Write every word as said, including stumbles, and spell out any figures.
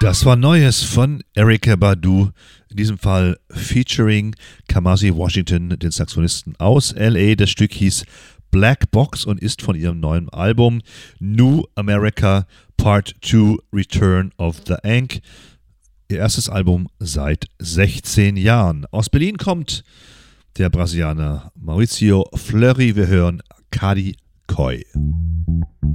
Das war Neues von Erykah Badu, in diesem Fall featuring Kamasi Washington, den Saxophonisten aus L A. Das Stück hieß Black Box und ist von ihrem neuen Album New America Part zwei Return of the Ankh. Ihr erstes Album seit sechzehn Jahren. Aus Berlin kommt der Brasilianer Maurício Fleury. Wir hören Kadi Koi.